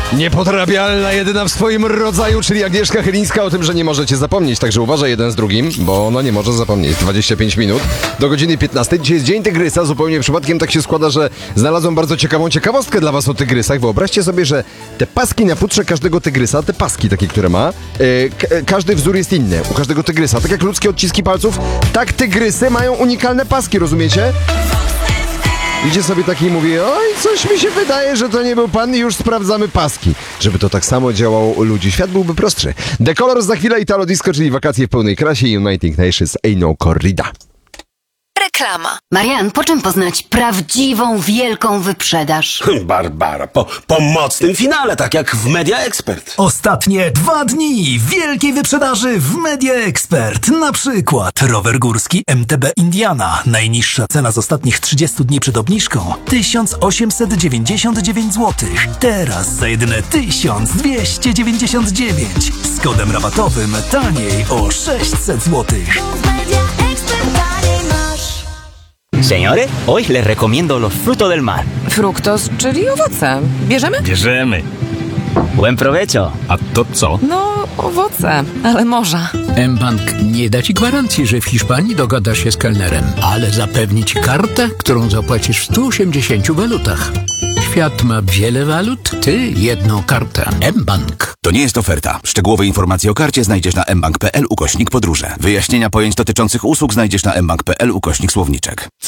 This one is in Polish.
Niepodrabialna, jedyna w swoim rodzaju, czyli Agnieszka Chylińska o tym, że nie możecie zapomnieć. Także uważaj jeden z drugim, bo ona nie może zapomnieć. 25 minut do godziny 15. Dzisiaj jest Dzień Tygrysa. Zupełnie przypadkiem tak się składa, że znalazłem bardzo ciekawą ciekawostkę dla was o tygrysach. Wyobraźcie sobie, że te paski na futrze każdego tygrysa, te paski takie, które ma, każdy wzór jest inny u każdego tygrysa. Tak jak ludzkie odciski palców, tak tygrysy mają unikalne paski, rozumiecie? Idzie sobie taki i mówi, oj, coś mi się wydaje, że to nie był pan i już sprawdzamy paski. Żeby to tak samo działało u ludzi, świat byłby prostszy. The Colors za chwilę, Italo Disco, czyli wakacje w pełnej krasie i Uniting Nations Ain't No Corrida. Reklama. Marian, po czym poznać prawdziwą, wielką wyprzedaż? Barbara, po mocnym finale, tak jak w Media Expert. Ostatnie 2 dni wielkiej wyprzedaży w Media Expert. Na przykład rower górski MTB Indiana. Najniższa cena z ostatnich 30 dni przed obniżką 1899 zł. Teraz za jedyne 1299. Z kodem rabatowym taniej o 600 zł. Señores, hoy les recomiendo los frutos del mar. Fruktos, czyli owoce. Bierzemy? Bierzemy. Buen provecho. A to co? No, owoce, ale morza. mBank nie da ci gwarancji, że w Hiszpanii dogadasz się z kelnerem, ale zapewni ci kartę, którą zapłacisz w 180 walutach. Świat ma wiele walut, ty jedną kartę. mBank. To nie jest oferta. Szczegółowe informacje o karcie znajdziesz na mbank.pl/podróże. Wyjaśnienia pojęć dotyczących usług znajdziesz na mbank.pl/słowniczek.